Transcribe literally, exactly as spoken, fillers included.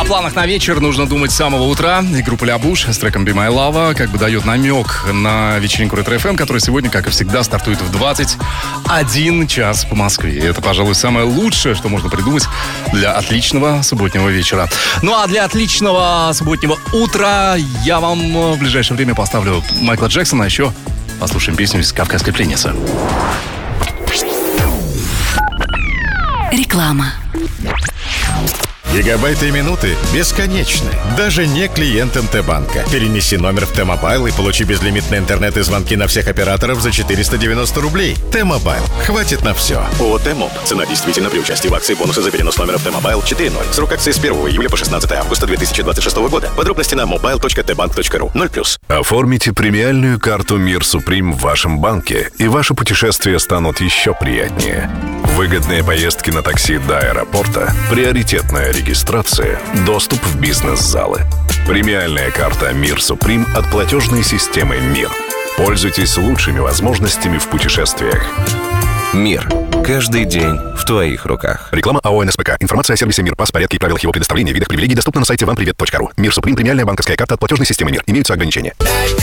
О планах на вечер нужно думать с самого утра. И группа Ля Буш с треком «Be My Love» как бы дает намек на вечеринку Ретро-эф эм, которая сегодня, как и всегда, стартует в двадцать один час по Москве. И это, пожалуй, самое лучшее, что можно придумать для отличного субботнего вечера. Ну а для отличного субботнего утра я вам в ближайшее время поставлю Майкла Джексона, а еще послушаем песню из «Кавказской пленницы». Реклама. Гигабайты и минуты бесконечны, даже не клиентам Т-банка. Перенеси номер в Т-мобайл и получи безлимитный интернет и звонки на всех операторов за четыреста девяносто рублей. Т-мобайл. Хватит на все. ООО «Т-моб». Цена действительно при участии в акции бонусы за перенос номера в Т-мобайл четыре ноль. Срок акции с первого июля по шестнадцатое августа две тысячи двадцать шестого года. Подробности на мобайл точка тэ банк точка ру. ноль плюс. Оформите премиальную карту «Мир Суприм» в вашем банке, и ваши путешествия станут еще приятнее. Выгодные поездки на такси до аэропорта, приоритетная регистрация, доступ в бизнес-залы. Премиальная карта «Мир Суприм» от платежной системы «Мир». Пользуйтесь лучшими возможностями в путешествиях. «Мир». Каждый день в твоих руках. Реклама АО «эн эс пэ ка». Информация о сервисе «Мир», порядке и правилах его предоставления, видах привилегий доступна на сайте ван привет точка ру. «Мир Суприм» — премиальная банковская карта от платежной системы «Мир». Имеются ограничения.